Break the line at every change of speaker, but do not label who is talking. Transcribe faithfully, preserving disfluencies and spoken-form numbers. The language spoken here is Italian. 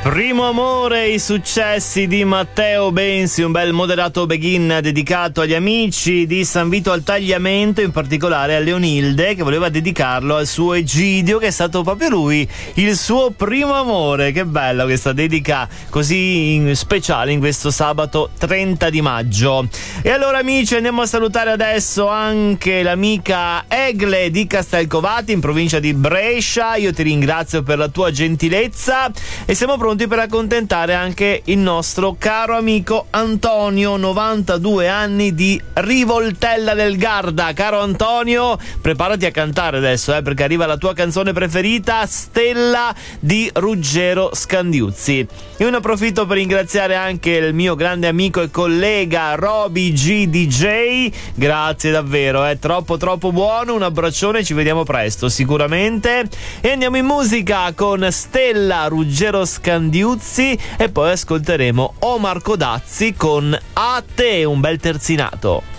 Primo amore, i successi di Matteo Bensi, un bel moderato begin dedicato agli amici di San Vito al Tagliamento, in particolare a Leonilde, che voleva dedicarlo al suo Egidio, che è stato proprio lui il suo primo amore. Che bella questa dedica così in speciale in questo sabato trenta di maggio. E allora amici, andiamo a salutare adesso anche l'amica Egle di Castelcovati in provincia di Brescia. Io ti ringrazio per la tua gentilezza e siamo pronti per accontentare anche il nostro caro amico Antonio, novantadue anni, di Rivoltella del Garda. Caro Antonio, preparati a cantare adesso, eh, perché arriva la tua canzone preferita, Stella di Ruggero Scandiuzzi. Io ne approfitto per ringraziare anche il mio grande amico e collega Roby G D J. Grazie davvero, è eh, troppo troppo buono. Un abbraccione, ci vediamo presto sicuramente. E andiamo in musica con Stella Ruggero Scandiuzzi e poi ascolteremo Omar Codazzi con A te, un bel terzinato.